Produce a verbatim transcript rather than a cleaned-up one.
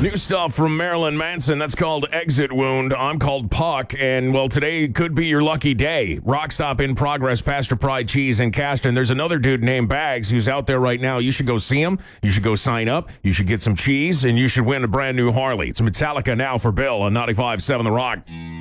New stuff from Marilyn Manson. That's called Exit Wound. I'm called Puck. And, well, today could be your lucky day. Rock stop in progress, Pastor Pride Cheese in Caston. There's another dude named Bags who's out there right now. You should go see him. You should go sign up. You should get some cheese. And you should win a brand new Harley. It's Metallica now for Bill on ninety-five point seven The Rock.